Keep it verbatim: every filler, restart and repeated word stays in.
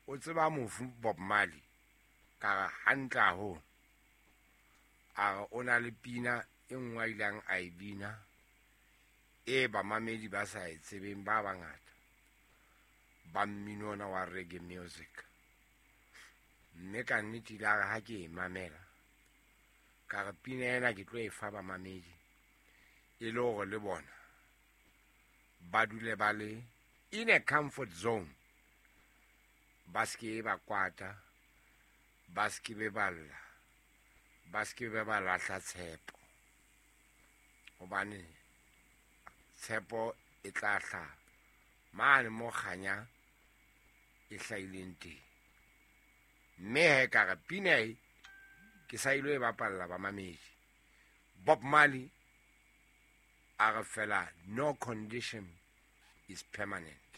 o tseba mofu Bob Marley ka hantle haholo a ona le pina e nngwe ilang a e bina e ba mamedi ba sa e tsebeng ba bangata ba mminona wa reggae music. Mme ka nnete la ha ke e mamela ka re pina ena ke tlo e fa ba mamedi e le hore le bona ba dule ba le in a comfort zone, ba ske ba kwata, ba ske be balla, ba ske be ba lahla tshepo hobane tshepo e tla hla mane mo kganya e hlaileng teng. Mme he ka re pina e ke sa ilo e bapalla ba mamedi. Bob Marley a re fela no condition is permanent.